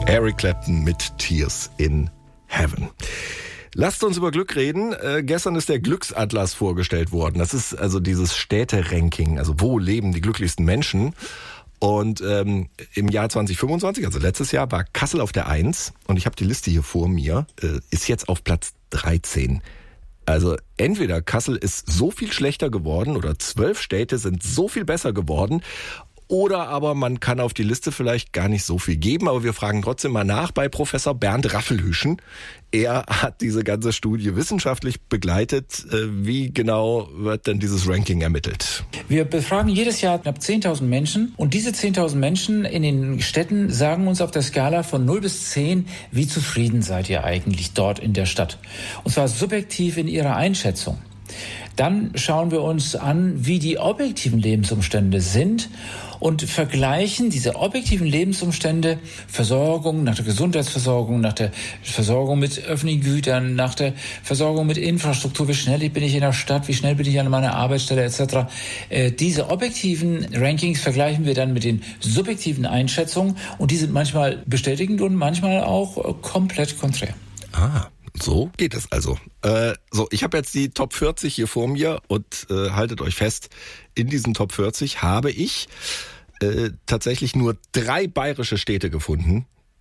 Eric Clapton mit Tears in Heaven. Lasst uns über Glück reden. Gestern ist der Glücksatlas vorgestellt worden. Das ist also dieses Städte-Ranking, also wo leben die glücklichsten Menschen. Und im Jahr 2025, also letztes Jahr, war Kassel auf der 1. Und ich habe die Liste hier vor mir, ist jetzt auf Platz 13. Also entweder Kassel ist so viel schlechter geworden oder 12 Städte sind so viel besser geworden. Oder aber man kann auf die Liste vielleicht gar nicht so viel geben, aber wir fragen trotzdem mal nach bei Professor Bernd Raffelhüschen. Er hat diese ganze Studie wissenschaftlich begleitet. Wie genau wird denn dieses Ranking ermittelt? Wir befragen jedes Jahr knapp 10.000 Menschen und diese 10.000 Menschen in den Städten sagen uns auf der Skala von 0 bis 10, wie zufrieden seid ihr eigentlich dort in der Stadt? Und zwar subjektiv in ihrer Einschätzung. Dann schauen wir uns an, wie die objektiven Lebensumstände sind und vergleichen diese objektiven Lebensumstände, Versorgung, nach der Gesundheitsversorgung, nach der Versorgung mit öffentlichen Gütern, nach der Versorgung mit Infrastruktur, wie schnell bin ich in der Stadt, wie schnell bin ich an meiner Arbeitsstelle etc. Diese objektiven Rankings vergleichen wir dann mit den subjektiven Einschätzungen und die sind manchmal bestätigend und manchmal auch komplett konträr. So geht es also. Ich habe jetzt die Top 40 hier vor mir und haltet euch fest, in diesen Top 40 habe ich tatsächlich nur 3 bayerische Städte gefunden.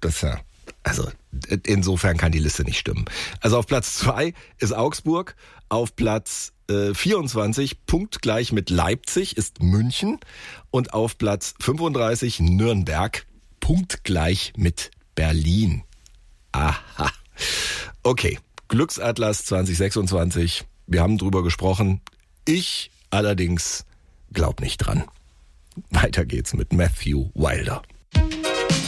Insofern kann die Liste nicht stimmen. Also auf Platz 2 ist Augsburg, auf Platz 24, punktgleich mit Leipzig, ist München und auf Platz 35 Nürnberg, punktgleich mit Berlin. Aha. Okay, Glücksatlas 2026, wir haben drüber gesprochen. Ich allerdings glaub nicht dran. Weiter geht's mit Matthew Wilder.